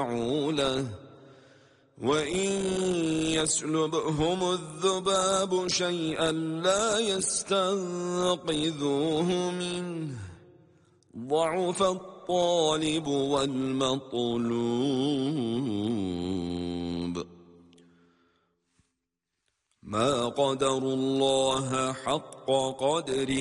يدفعوا له وإن يسلبهم الذباب شيئا لا يستنقذوه منه ضعف الطالب والمطلوب ما قدروا الله حق قدره